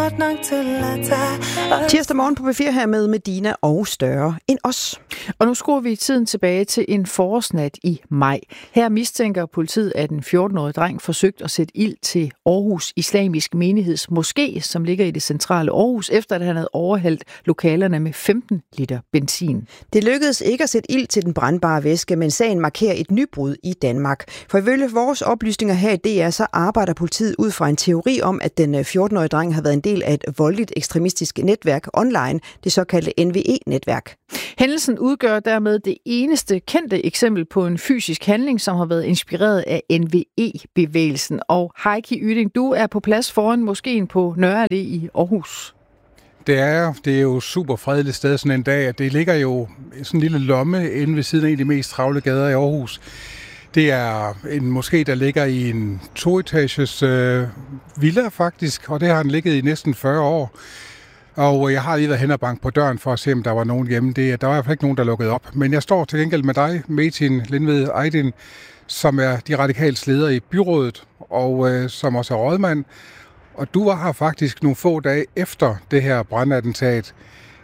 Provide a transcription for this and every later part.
Tirsdag morgen på P4 her med Medina og Større end os. Og nu skruer vi tiden tilbage til en forårsnat i maj. Her mistænker politiet, at en 14-årig dreng forsøgte at sætte ild til Aarhus Islamisk Menigheds Moské, som ligger i det centrale Aarhus, efter at han havde overhældt lokalerne med 15 liter benzin. Det lykkedes ikke at sætte ild til den brændbare væske, men sagen markerer et nybrud i Danmark. For ifølge vores oplysninger her i DR, så arbejder politiet ud fra en teori om, at den 14-årige dreng har været en del af et voldeligt ekstremistisk netværk online, det såkaldte NVE-netværk. Hændelsen udgør dermed det eneste kendte eksempel på en fysisk handling, som har været inspireret af NVE-bevægelsen. Og Heikki Yding, du er på plads foran moskéen på Nørre Allé i Aarhus. Det er jo super fredeligt sted sådan en dag, at det ligger jo sådan en lille lomme inde ved siden af en af de mest travle gader i Aarhus. Det er en moské, der ligger i en 2-etages villa faktisk, og det har den ligget i næsten 40 år. Og jeg har lige været hen og banke på døren for at se, om der var nogen hjemme. Der var i hvert fald ikke nogen, der lukkede op. Men jeg står til gengæld med dig, Metin Lindved Aydin, som er de radikale leder i byrådet, og som også er rådmand. Og du var her faktisk nogle få dage efter det her brandattentat.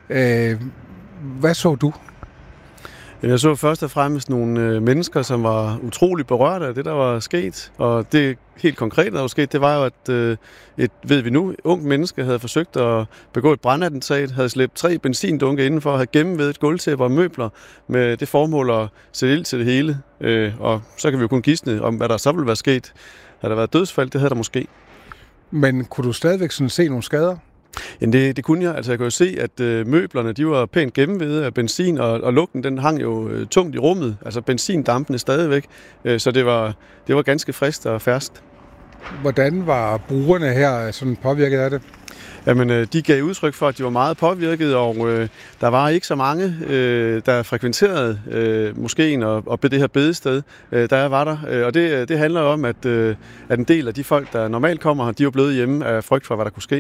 Hvad så du? Jeg så først og fremmest nogle mennesker, som var utrolig berørte af det, der var sket. Og det helt konkret, der var sket, det var jo, at ved vi nu, ungt menneske havde forsøgt at begå et brandattentat, havde slæbt 3 benzindunke indenfor, havde gennemvædet et gulvtæppe og møbler med det formål at sætte ild til det hele. Og så kan vi jo kun gisne om, hvad der så ville være sket. Havde der været dødsfald, det havde der måske. Men kunne du stadigvæk sådan se nogle skader? Ja, det kunne jeg. Altså jeg kunne jo se, at møblerne de var pænt gennemvædet af benzin, og lugten den hang jo tungt i rummet. Altså benzindampene stadigvæk. Så det var ganske friskt og ferskt. Hvordan var brugerne her sådan påvirket af det? Jamen, de gav udtryk for, at de var meget påvirket, og der var ikke så mange, der frekventerede moskéen og det her bedested, der var der. Og det handler om, at en del af de folk, der normalt kommer her, de var blevet hjemme af frygt for, hvad der kunne ske.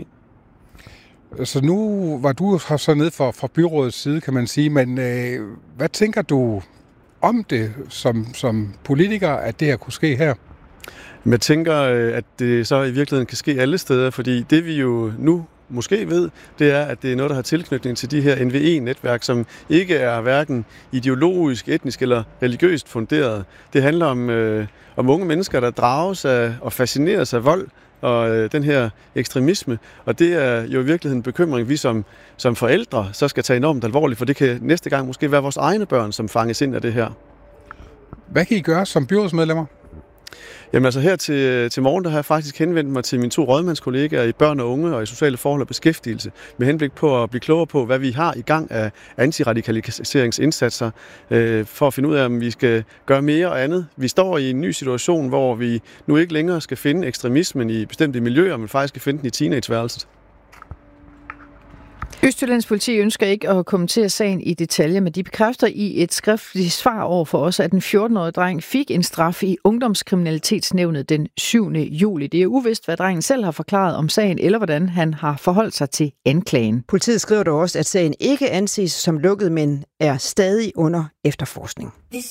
Så nu var du så nede fra byrådets side, kan man sige, men hvad tænker du om det som politiker, at det her kunne ske her? Jeg tænker, at det så i virkeligheden kan ske alle steder, fordi det vi jo nu måske ved, det er, at det er noget, der har tilknytning til de her NVE-netværk, som ikke er hverken ideologisk, etnisk eller religiøst funderet. Det handler om unge mennesker, der drages af og fascineres af vold og den her ekstremisme. Og det er jo i virkeligheden en bekymring, vi som forældre så skal tage enormt alvorligt, for det kan næste gang måske være vores egne børn, som fanges ind af det her. Hvad kan I gøre som byrådsmedlemmer? Jamen altså her til morgen, der har jeg faktisk henvendt mig til mine 2 rådmandskollegaer i børn og unge og i sociale forhold og beskæftigelse, med henblik på at blive klogere på, hvad vi har i gang af antiradikaliseringsindsatser, for at finde ud af, om vi skal gøre mere og andet. Vi står i en ny situation, hvor vi nu ikke længere skal finde ekstremismen i bestemte miljøer, men faktisk skal finde den i teenageværelset. Østjyllands politi ønsker ikke at kommentere sagen i detaljer, men de bekræfter i et skriftligt svar over for os, at den 14-årige dreng fik en straf i Ungdomskriminalitetsnævnet den 7. juli. Det er uvist, hvad drengen selv har forklaret om sagen, eller hvordan han har forholdt sig til anklagen. Politiet skriver dog også, at sagen ikke anses som lukket, men er stadig under efterforskning.